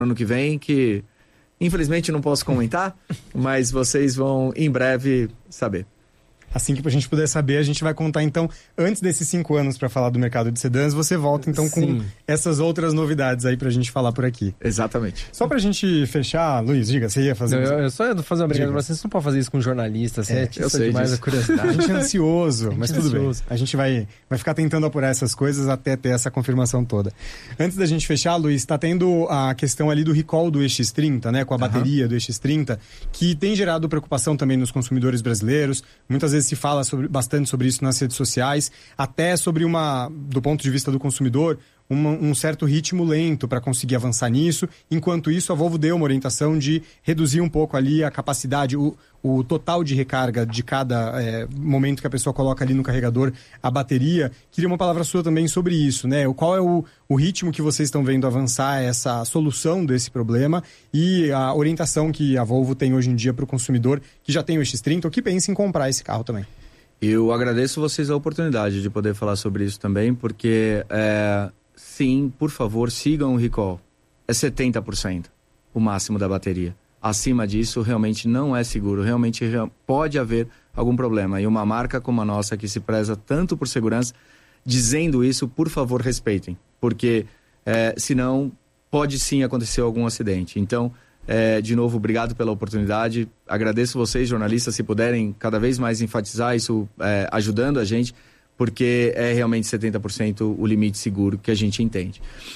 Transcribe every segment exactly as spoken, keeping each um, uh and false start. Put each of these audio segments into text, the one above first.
ano que vem, que infelizmente não posso comentar, mas vocês vão em breve saber. Assim que a gente puder saber, a gente vai contar então, antes desses cinco anos para falar do mercado de sedãs, você volta então Sim. com essas outras novidades aí pra gente falar por aqui. Exatamente. Só pra gente fechar, Luiz, diga, você ia fazer... Não, eu, eu só ia fazer uma brincadeira Diga. pra vocês, você não pode fazer isso com jornalistas, você É, é, eu é sei demais disso. a curiosidade. A gente é ansioso, mas tudo ansioso. bem. A gente vai, vai ficar tentando apurar essas coisas até ter essa confirmação toda. Antes da gente fechar, Luiz, tá tendo a questão ali do recall do E X trinta, né? Com a bateria do E X trinta, que tem gerado preocupação também nos consumidores brasileiros. Muitas vezes se fala sobre, bastante sobre isso nas redes sociais, até sobre uma, do ponto de vista do consumidor, uma, um certo ritmo lento para conseguir avançar nisso. Enquanto isso, a Volvo deu uma orientação de reduzir um pouco ali a capacidade, o, o total de recarga de cada é, momento que a pessoa coloca ali no carregador a bateria. Queria uma palavra sua também sobre isso, né? Qual é o, o ritmo que vocês estão vendo avançar essa solução desse problema e a orientação que a Volvo tem hoje em dia para o consumidor que já tem o E X trinta ou que pensa em comprar esse carro também. Eu agradeço vocês a oportunidade de poder falar sobre isso também, porque, é, sim, por favor, sigam o recall. É setenta por cento o máximo da bateria. Acima disso, realmente não é seguro. Realmente pode haver algum problema. E uma marca como a nossa, que se preza tanto por segurança, dizendo isso, por favor, respeitem. Porque, é, senão, pode sim acontecer algum acidente. Então... É, de novo, obrigado pela oportunidade. Agradeço vocês, jornalistas, se puderem cada vez mais enfatizar isso, é, ajudando a gente, porque é realmente setenta por cento o limite seguro que a gente entende.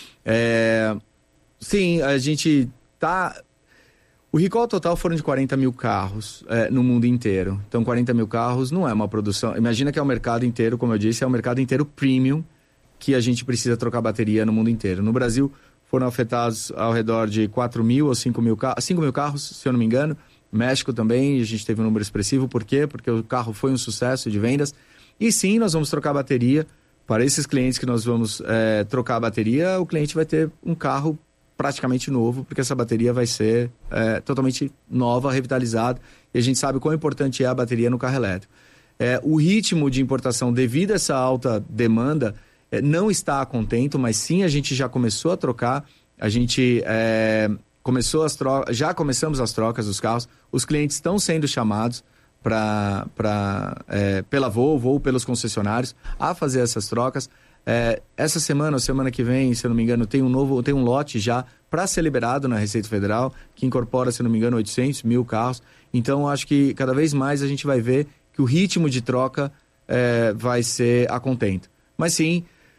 É, sim, a gente tá... O recall total foram de quarenta mil carros é, no mundo inteiro. Então, quarenta mil carros não é uma produção... Imagina que é o mercado inteiro, como eu disse, é o mercado inteiro premium que a gente precisa trocar bateria no mundo inteiro. No Brasil... foram afetados ao redor de quatro mil ou cinco mil carros, cinco mil carros, se eu não me engano. México também, a gente teve um número expressivo. Por quê? Porque o carro foi um sucesso de vendas. E sim, nós vamos trocar bateria. Para esses clientes que nós vamos é, trocar a bateria, o cliente vai ter um carro praticamente novo, porque essa bateria vai ser é, totalmente nova, revitalizada. E a gente sabe quão importante é a bateria no carro elétrico. É, o ritmo de importação, devido a essa alta demanda, não está a contento, mas sim a gente já começou a trocar, a gente é, começou as trocas, já começamos as trocas dos carros, os clientes estão sendo chamados pra, pra, é, pela Volvo ou pelos concessionários a fazer essas trocas. É, essa semana ou semana que vem, se eu não me engano, tem um novo, tem um lote já para ser liberado na Receita Federal, que incorpora, se eu não me engano, oitocentos mil carros. Então, acho que cada vez mais a gente vai ver que o ritmo de troca é, vai ser a contento. Mas sim,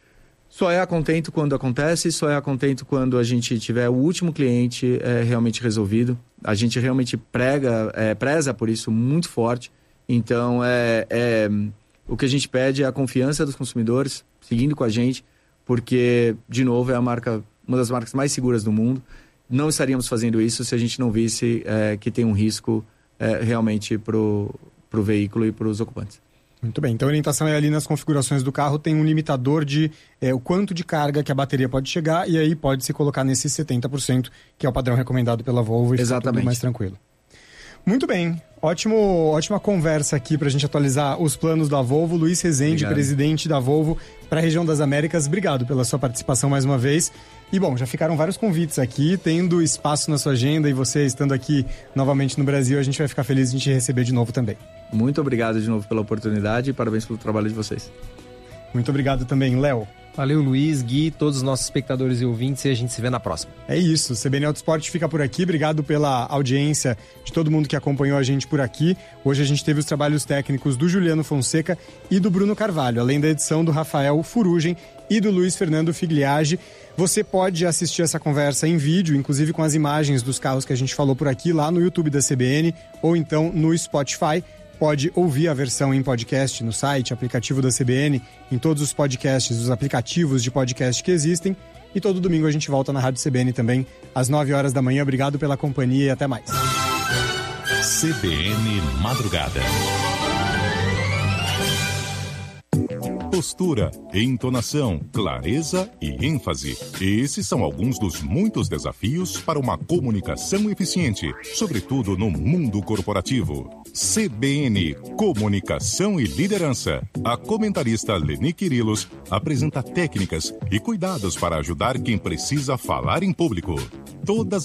só é a contento quando acontece, só é a contento quando a gente tiver o último cliente é, realmente resolvido. A gente realmente prega, é, preza por isso muito forte. Então, é, é, o que a gente pede é a confiança dos consumidores, seguindo com a gente, porque, de novo, é a marca, uma das marcas mais seguras do mundo. Não estaríamos fazendo isso se a gente não visse é, que tem um risco é, realmente para o veículo e para os ocupantes. Muito bem, então a orientação é ali nas configurações do carro, tem um limitador de é, o quanto de carga que a bateria pode chegar e aí pode se colocar nesse setenta por cento, que é o padrão recomendado pela Volvo e fica tudo mais tranquilo. Muito bem, ótimo, ótima conversa aqui para a gente atualizar os planos da Volvo. Luiz Rezende, obrigado. Presidente da Volvo para a região das Américas, obrigado pela sua participação mais uma vez. E bom, já ficaram vários convites aqui, tendo espaço na sua agenda e você estando aqui novamente no Brasil, a gente vai ficar feliz de te receber de novo também. Muito obrigado de novo pela oportunidade e parabéns pelo trabalho de vocês. Muito obrigado também, Léo. Valeu, Luiz, Gui, todos os nossos espectadores e ouvintes, e a gente se vê na próxima. É isso, o C B N Autosport fica por aqui. Obrigado pela audiência de todo mundo que acompanhou a gente por aqui. Hoje a gente teve os trabalhos técnicos do Juliano Fonseca e do Bruno Carvalho, além da edição do Rafael Furugem e do Luiz Fernando Figliage. Você pode assistir essa conversa em vídeo, inclusive com as imagens dos carros que a gente falou por aqui, lá no YouTube da C B N ou então no Spotify. Pode ouvir a versão em podcast no site, aplicativo da C B N, em todos os podcasts, os aplicativos de podcast que existem. E todo domingo a gente volta na Rádio C B N também, às nove horas da manhã. Obrigado pela companhia e até mais. C B N Madrugada. Postura, entonação, clareza e ênfase. Esses são alguns dos muitos desafios para uma comunicação eficiente, sobretudo no mundo corporativo. C B N, Comunicação e Liderança. A comentarista Leni Quirilos apresenta técnicas e cuidados para ajudar quem precisa falar em público. todas